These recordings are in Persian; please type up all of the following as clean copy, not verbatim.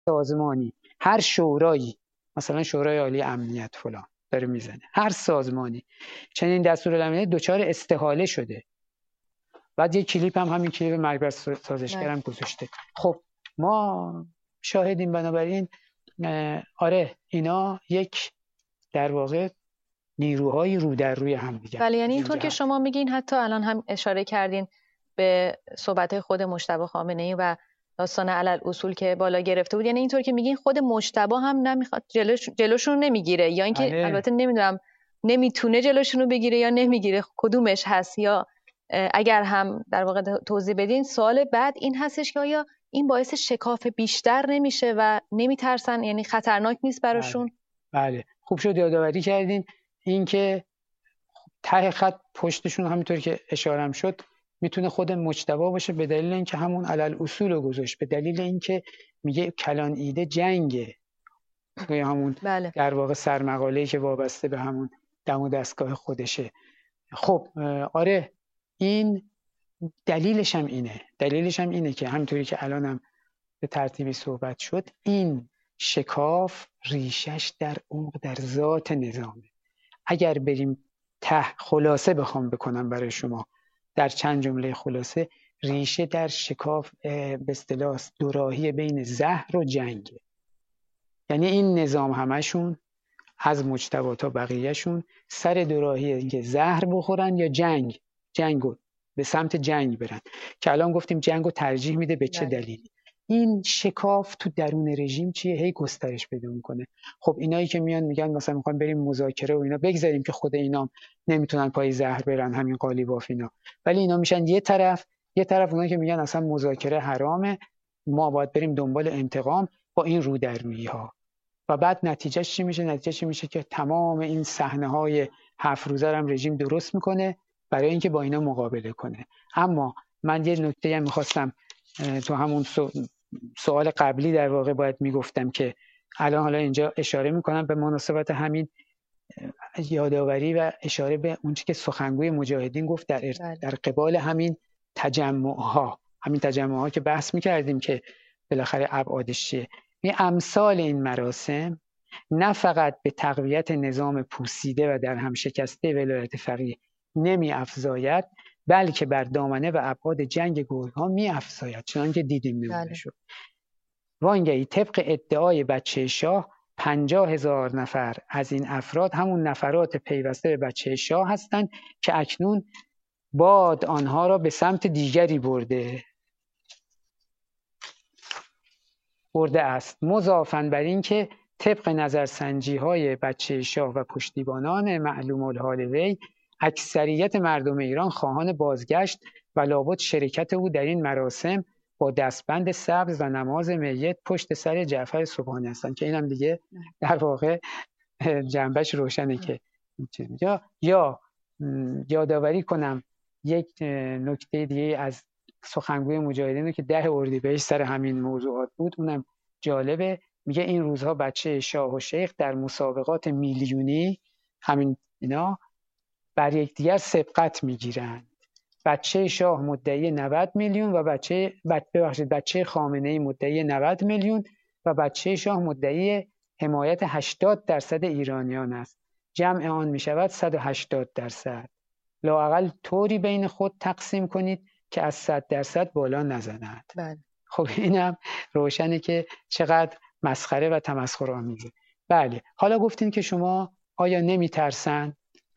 سازمانی، هر شورایی، مثلا شورای عالی امنیت فلان داره میزنه، هر سازمانی چنین دستورالعملی دچار استحاله شده. بعد یه کلیپ هم همین کلیپ مرگ بر سازشگرم گذاشته. خب ما شاهدیم. بنابراین آره اینا یک در واقع نیروهای رو در روی هم دیگه. بله، یعنی اینطور که شما میگین، حتی الان هم اشاره کردین به صحبت خود مجتبی خامنه‌ای و داستان علل اصول که بالا گرفته بود، یعنی اینطور که میگین خود مجتبی هم نمیخواد جلوشون نمیگیره، یا اینکه البته نمیدونم نمیتونه جلوشون رو بگیره یا نمیگیره، کدومش هست، یا اگر هم در واقع توضیح بدین. سوال بعد این هستش که آیا این باعث شکاف بیشتر نمیشه و نمیترسن، یعنی خطرناک نیست براشون؟ بله خوب شد یادآوری کردین. این که ته خط پشتشون همینطور که اشارم شد میتونه خود مجتبی باشه، به دلیل اینکه همون علل اصول رو گذاشت، به دلیل اینکه میگه کلان ایده جنگه، توی همون در واقع سرمقاله‌ای که وابسته به همون دم و دستگاه خودشه. خب آره این دلیلش هم اینه که همینطوری که الانم به ترتیبی صحبت شد، این شکاف ریشش در عمق در ذات نظامه. اگر بریم خلاصه بخوام بکنم برای شما در چند جمله خلاصه، ریشه در شکاف به اصطلاح دوراهی بین زهر و جنگ. یعنی این نظام همشون از مجتبی تا بقیهشون سر دوراهی اینکه زهر بخورن یا جنگو به سمت جنگ برن، که الان گفتیم جنگو ترجیح میده به چه دلیلی. این شکاف تو درون رژیم چیه؟ هی گسترش پیدا میکنه. خب اینایی که میان میگن مثلا میخوام بریم مذاکره و اینا، بگذاریم که خود اینا نمیتونن پای زهر برن، همین قالیباف اینا، ولی اینا میشن یه طرف اونایی که میگن اصلا مذاکره حرامه، ما باید بریم دنبال انتقام با این رو در رویی ها. و بعد نتیجهش چی میشه؟ نتیجهش میشه که تمام این صحنه‌های 7 روزه هم رژیم درست میکنه برای اینکه با اینا مقابله کنه. اما من یه نکته هم میخواستم تو همون سوال قبلی در واقع باید میگفتم که الان حالا اینجا اشاره میکنم به مناسبت همین یادآوری و اشاره به اون چیزی که سخنگوی مجاهدین گفت در قبال همین تجمعها که بحث میکردیم که بالاخره ابعادش چیه. امثال این مراسم نه فقط به تقویت نظام پوسیده و در هم شکسته ولایت فقیه نمی افزاید، بلکه بر دامنه و ابعاد جنگ گرگ‌ها می افزاید، چنانکه دیدیم نمونه شد. وانگهی طبق ادعای بچه شاه 50,000 نفر از این افراد همون نفرات پیوسته به بچه شاه هستند که اکنون باد آنها را به سمت دیگری برده است. مضافاً بر این که طبق نظرسنجی‌های بچه شاه و پشتیبانان معلوم الحال وی، اکثریت مردم ایران خواهان بازگشت و لابد شرکت او در این مراسم با دستبند سبز و نماز میت پشت سر جعفر سبحانی هستند، که اینم دیگه در واقع جنبش روشنه. که یا یادآوری کنم یک نکته دیگه از سخنگوی مجاهدین که 10 اردیبهشت سر همین موضوعات بود، اونم جالبه. میگه این روزها بچه شاه و شیخ در مسابقات میلیونی همین اینا بر یکدیگر سبقت میگیرند. بچه شاه مدعی 90 میلیون و بچه خامنه‌ای مدعی 90 میلیون و بچه شاه مدعی حمایت 80% ایرانیان است. جمع آن میشود 180%. لااقل طوری بین خود تقسیم کنید که از 100% بالا نزند. خب اینم روشنه که چقدر مسخره و تمسخرآمیزه. بله حالا گفتین که شما آیا نمیترسن؟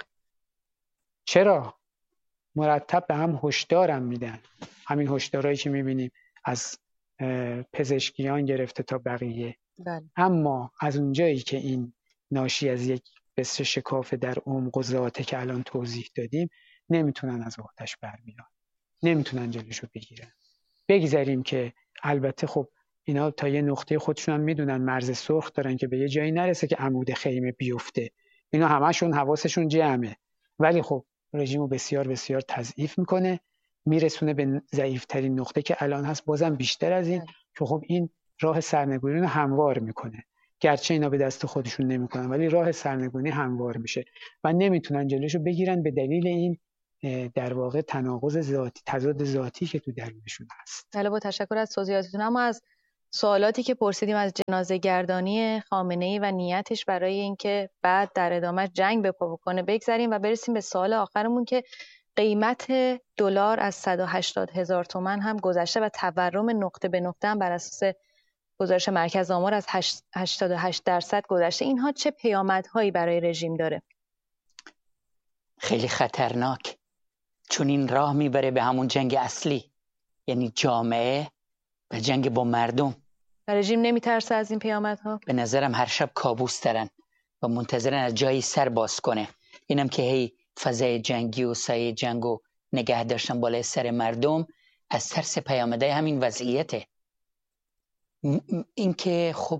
چرا؟ مرتب به هم هشدارم میدن. همین هشدارایی که میبینیم از پزشکیان گرفته تا بقیه. اما از اونجایی که این ناشی از یک بسر شکاف در عمق و ذاته که الان توضیح دادیم، نمیتونن از آتش برمیان، نمیتونن جلوشو بگیرن. بگذاریم که البته خب اینا تا یه نقطه خودشون هم میدونن مرز سرخ دارن که به یه جایی نرسه که عمود خیمه بیفته. اینا همشون حواسشون جمعه، ولی خب رژیمو بسیار بسیار تضعیف میکنه، میرسونه به ضعیفترین نقطه که الان هست، بازم بیشتر از این، که خب این راه سرنگونی رو هموار میکنه. گرچه اینا به دست خودشون نمیکنن ولی راه سرنگونی هموار میشه و نمیتونن جلوشو بگیرن به دلیل این در واقع تناقض ذاتی، تضاد ذاتی که تو درونشون هست. بله با تشکر از توضیحاتتون. اما از سوالاتی که پرسیدیم از جنازه گردانی خامنه‌ای و نیتش برای اینکه بعد در ادامه جنگ به پا بکنه بگذریم و برسیم به سوال آخرمون که قیمت دلار از 180,000 تومان هم گذشته و تورم نقطه به نقطه هم بر اساس گزارش مرکز آمار از 88% گذشته. اینها چه پیامدهایی برای رژیم داره؟ خیلی خطرناک، چون این راه میبره به همون جنگ اصلی، یعنی جامعه و جنگ با مردم. و رژیم نمیترسه از این پیامدها؟ به نظرم هر شب کابوس دارن و منتظرن از جایی سر باز کنه. اینم که هی فضای جنگی و سایه جنگ و نگه داشتن بالای سر مردم از ترس پیامدهای همین وضعیته. این که خب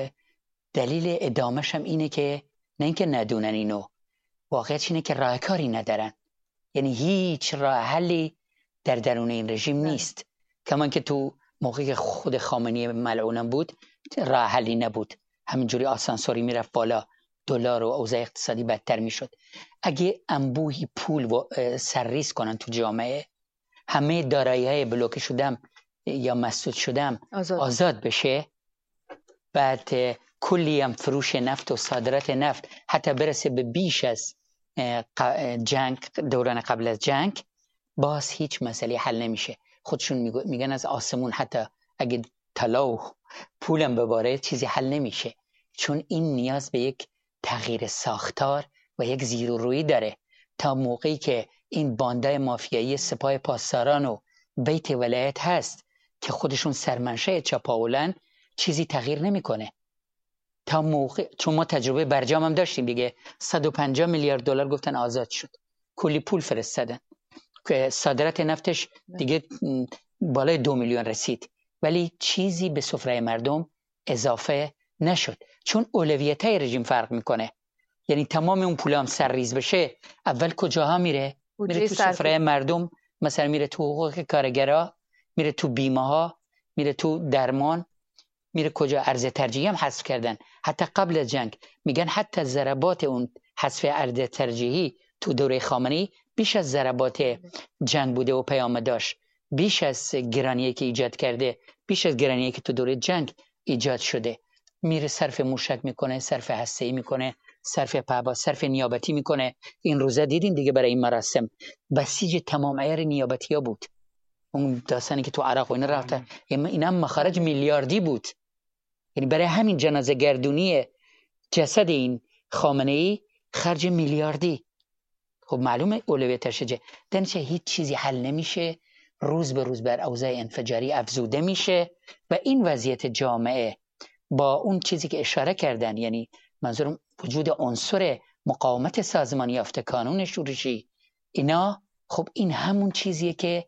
دلیل ادامهش هم اینه که نه اینکه ندونن اینو، واقعیت اینه که راه کاری ندارن. یعنی هیچ راه حلی در درون این رژیم نیست. کمان که تو موقعی خود خامنه‌ای ملعونم بود راه حلی نبود، همینجوری آسانسوری میرفت بالا، دلار و اوضاع اقتصادی بدتر میشد. اگه انبوهی پول سرریز کنن تو جامعه، همه دارایی‌های بلوکه شدم یا مسدود شدم آزاد بشه، بعد کلی هم فروش نفت و صادرات نفت حتی برسه به بیش از جنگ، دوران قبل از جنگ، باز هیچ مسئله حل نمیشه. خودشون میگن از آسمون حتی اگه طلا و پولم بباره چیزی حل نمیشه، چون این نیاز به یک تغییر ساختار و یک زیر و روی داره. تا موقعی که این باندای مافیایی سپاه پاسداران و بیت ولایت هست که خودشون سرمنشه چاپاولن، چیزی تغییر نمیکنه. تا موقع، چون ما تجربه برجام هم داشتیم دیگه، 150 میلیارد دلار گفتن آزاد شد، کلی پول فرستادن که صادرات نفتش دیگه بالای 2 میلیون رسید، ولی چیزی به سفره مردم اضافه نشد، چون اولویت‌های رژیم فرق میکنه. یعنی تمام اون پول هم سرریز بشه، اول کجاها میره؟ میره تو سفره مردم، مثلا میره تو حقوق کارگرها، میره تو بیمه ها، میره تو درمان، میره کجا؟ ارز ترجیحی هم حذف کردن. حتی قبل از جنگ میگن حتی ضربات اون حذف ارز ترجیحی تو دوره خامنه‌ای بیش از ضربات جنگ بوده و پیامداش بیش از گرانیی که ایجاد کرده، بیش از گرانیی که تو دوره جنگ ایجاد شده. میره صرف موشک میکنه، صرف هسته‌ای میکنه، صرف پهپاد، صرف نیابتی میکنه. این روزا دیدین دیگه برای این مراسم بسیج تمام عیار نیابتی ها بود. اون داستانی که تو عراق و اینا رفته، اینا مخارج میلیاردی بود. یعنی برای همین جنازه گردونی جسد این خامنه‌ای خرج میلیاردی. خب معلومه اولویتش چه؟ دنچه هیچ چیزی حل نمیشه، روز به روز بر اوضاع انفجاری افزوده میشه و این وضعیت جامعه با اون چیزی که اشاره کردن، یعنی منظورم وجود عنصر مقاومت سازمانی یافته، کانون شورشی، اینا خب این همون چیزیه که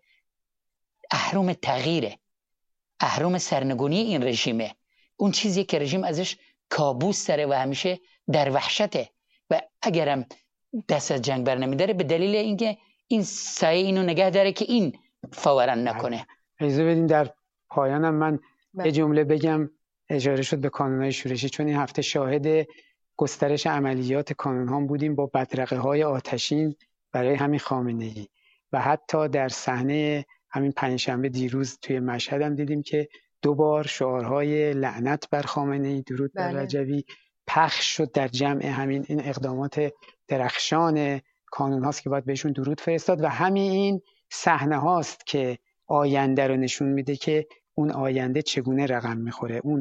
اهرم تغییره، اهرم سرنگونی این رژیمه، اون چیزیه که رژیم ازش کابوس داره و همیشه در وحشته و اگرم دست از جنگ بر نمیداره به دلیل اینکه این سایه اینو نگه داره که این فورا نکنه. اجازه بدین در پایانم من یه جمله بگم. اشاره شد به کانون‌های شورشی، چون این هفته شاهد گسترش عملیات کانون‌ها بودیم با بدرقه‌های آتشین برای همین خامنه‌ای و حتی در صحنه همین پنجشنبه دیروز توی مشهد هم دیدیم که 2 بار شعارهای لعنت بر خامنه‌ای، درود بر رجوی پخش شد در جمع همین این اقدامات درخشان کانون هاست که باید بهشون درود فرستاد و همین این صحنه هاست که آینده رو نشون میده که اون آینده چگونه رقم میخوره. اون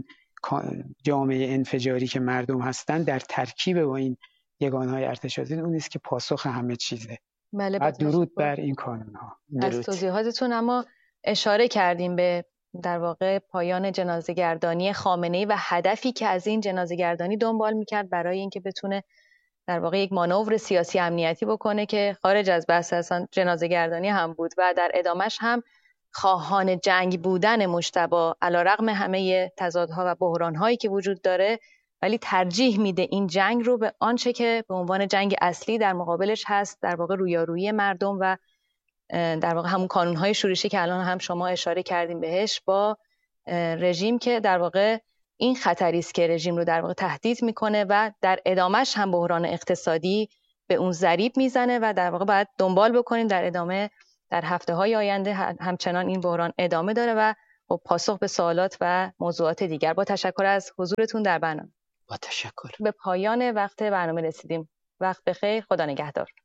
جامعه انفجاری که مردم هستن در ترکیب با این یگانهای ارتشاتی، اون نیست که پاسخ همه چیزه. بله، بعد درود بر این کانون ها. از توضیحاتتون اما اشاره کردیم به در واقع پایان جنازه‌گردانی خامنه‌ای و هدفی که از این جنازه‌گردانی دنبال میکرد برای اینکه بتونه در واقع یک مانور سیاسی امنیتی بکنه که خارج از بحث اصلا جنازه‌گردانی هم بود و در ادامش هم خواهان جنگ بودن مجتبی علیرغم همه تضادها و بحران‌هایی که وجود داره، ولی ترجیح میده این جنگ رو به آنچه که به عنوان جنگ اصلی در مقابلش هست، در واقع رویارویی مردم و در واقع همون کانون‌های شورشی که الان هم شما اشاره کردیم بهش با رژیم، که در واقع این خطری است که رژیم رو در واقع تهدید میکنه و در ادامهش هم بحران اقتصادی به اون ضریب میزنه و در واقع باید دنبال بکنیم در ادامه در هفته‌های آینده همچنان این بحران ادامه داره و خب پاسخ به سوالات و موضوعات دیگر. با تشکر از حضورتون در برنامه. با تشکر. به پایان وقت برنامه رسیدیم. وقت بخیر، خدا نگهدار.